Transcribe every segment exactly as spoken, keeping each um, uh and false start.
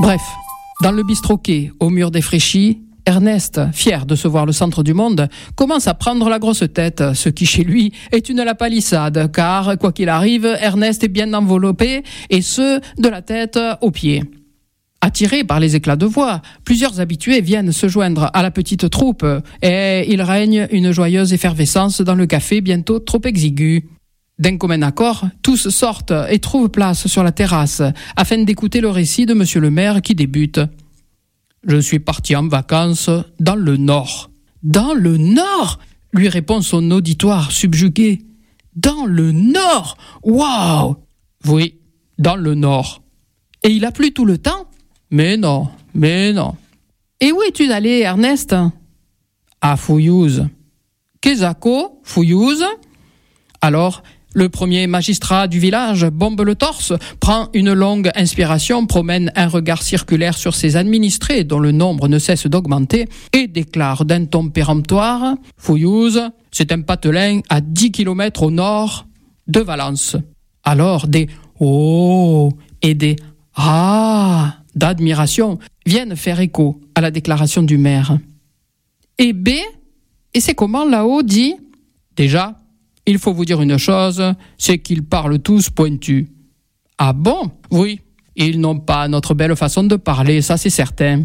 Bref, dans le bistrot-quai, au mur défraîchi, Ernest, fier de se voir le centre du monde, commence à prendre la grosse tête, ce qui chez lui est une lapalissade, car, quoi qu'il arrive, Ernest est bien enveloppé, et ce, de la tête aux pieds. Attirés par les éclats de voix, plusieurs habitués viennent se joindre à la petite troupe, et il règne une joyeuse effervescence dans le café bientôt trop exigu. D'un commun accord, tous sortent et trouvent place sur la terrasse, afin d'écouter le récit de monsieur le maire qui débute. Je suis parti en vacances dans le Nord. Dans le Nord ? Lui répond son auditoire subjugué. Dans le Nord ? Waouh ! Oui, dans le Nord. Et il a plu tout le temps ? Mais non, mais non. Et où es-tu allé, Ernest ? À Fouillouse. Qu'est-ce Fouillouse ? Alors, le premier magistrat du village bombe le torse, prend une longue inspiration, promène un regard circulaire sur ses administrés dont le nombre ne cesse d'augmenter et déclare d'un ton péremptoire « Fouillouse, c'est un patelin à dix kilomètres au nord de Valence. » Alors des « Oh » et des « Ah » d'admiration viennent faire écho à la déclaration du maire. Et B, et c'est comment là-haut dit ? Déjà, il faut vous dire une chose, c'est qu'ils parlent tous pointus. Ah bon ? Oui, ils n'ont pas notre belle façon de parler, ça c'est certain.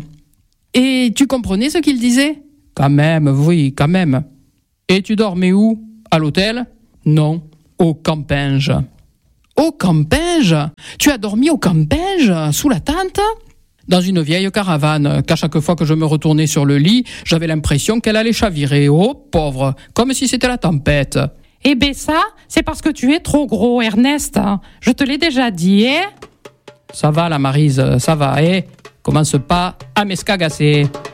Et tu comprenais ce qu'ils disaient ? Quand même, oui, quand même. Et tu dormais où ? À l'hôtel ? Non, au campinge. Au campinge ? Tu as dormi au campinge, sous la tente ? Dans une vieille caravane, qu'à chaque fois que je me retournais sur le lit, j'avais l'impression qu'elle allait chavirer. Oh pauvre, comme si c'était la tempête. Eh ben ça, c'est parce que tu es trop gros, Ernest. Je te l'ai déjà dit, eh ? Ça va la Maryse, ça va, eh ? Commence pas à m'escagasser.